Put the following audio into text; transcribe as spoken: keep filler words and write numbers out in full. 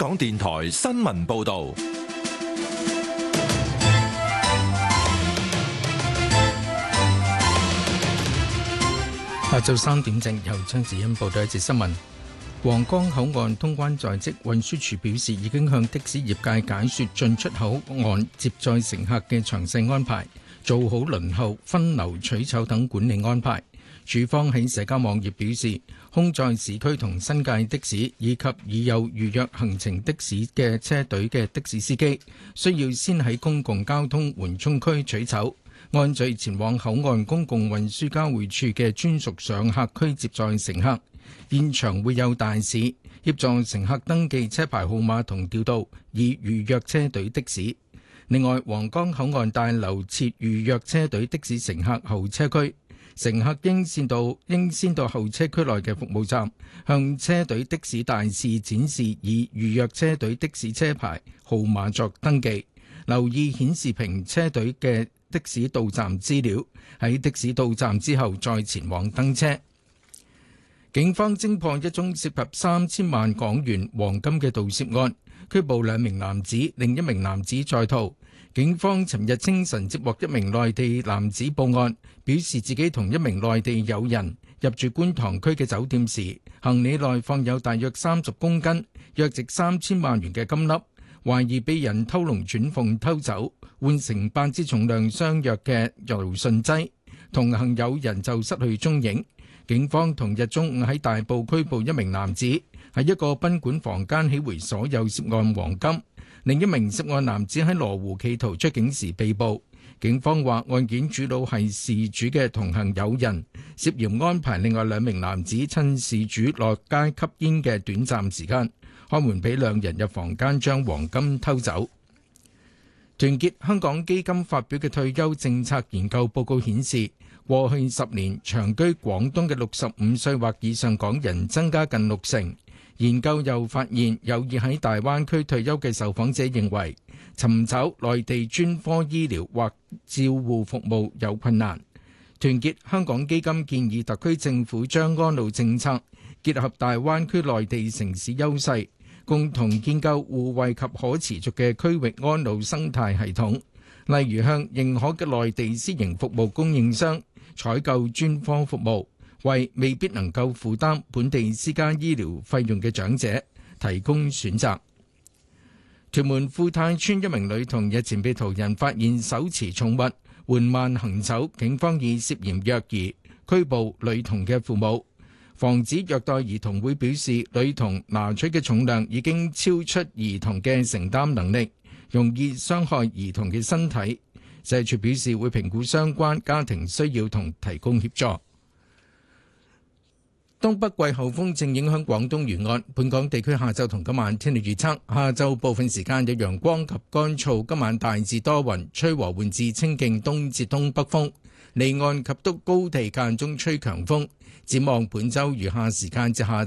港電台新聞報道。 下晝三點正，由張子欣報道一節新聞。皇崗口岸通關在即，運輸署表示已經向的士業界解說進出口岸接載乘客嘅詳細安排，做好輪候、分流、取籌等管理安排。署方喺社交網頁表示，空載市區同新界的士以及已有預約行程的士嘅車隊嘅的士司機，需要先喺公共交通緩衝區取籌，按序前往口岸公共運輸交匯處嘅專屬上客區接載乘客。現場會有大使協助乘客登記車牌號碼同調度以預約車隊的士。另外，皇崗口岸大樓設預約車隊的士乘客候車區，乘客應先到應先到候車區內嘅服務站，向車隊的士大使展示以預約車隊的士車牌號碼作登記，留意顯示屏車隊嘅的士到站資料，喺的士到站之後再前往登車。警方偵破一宗涉及三千萬港元黃金嘅盜竊案，拘捕兩名男子，另一名男子在逃。警方尋日清晨接獲一名內地男子報案，表示自己同一名內地友人入住觀塘區嘅酒店時，行李內放有大約三十公斤、約值三千萬元嘅金粒，懷疑被人偷龍轉鳳偷走，換成八支重量相若嘅柔順劑。同行友人就失去蹤影。警方同日中午喺大埔拘捕一名男子，喺一個賓館房間起回所有涉案黃金。另一名涉案男子喺羅湖企圖出境時被捕。警方話案件主腦係事主嘅同行友人，涉嫌安排另外兩名男子趁事主落街吸煙嘅短暫時間，開門俾兩人入房間將黃金偷走。團結香港基金發表嘅退休政策研究報告顯示，過去十年長居廣東嘅六十五歲或以上港人增加近六成。研究又發現，有意喺大灣區退休嘅受訪者認為，尋找內地專科醫療或照護服務有困難。團結香港基金建議特區政府將安老政策結合大灣區內地城市優勢，共同建構互惠及可持續嘅區域安老生態系統，例如向認可嘅內地私營服務供應商採購專科服務，為未必能夠負擔本地私家醫療費用嘅長者提供選擇。屯門富泰村一名女童日前被途人發現手持重物緩慢行走，警方以涉嫌虐兒拘捕女童嘅父母。防止虐待兒童會表示，女童拿取嘅重量已經超出兒童嘅承擔能力，容易傷害兒童嘅身體。社署表示會評估相關家庭需要同提供協助。東北季候風正影響廣東沿岸，本港地區下晝同今晚天氣預測：下晝部分時間有陽光及乾燥，今晚大致多雲，吹和緩至清勁東至東北風，離岸及都高地間中吹強風。展望本週餘下時間至下